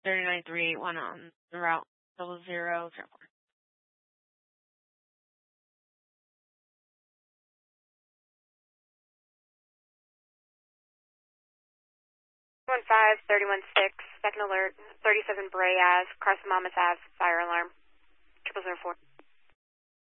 39381 on the route 0004. 15316, second alert, 37 Bray Ave, across Monmouth Ave, fire alarm, 0004.